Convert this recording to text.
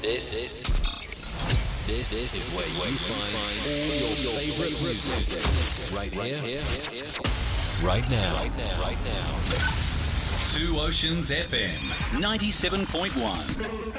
This is where you find all your favorite music. Right here, right now. Two Oceans FM 97.1.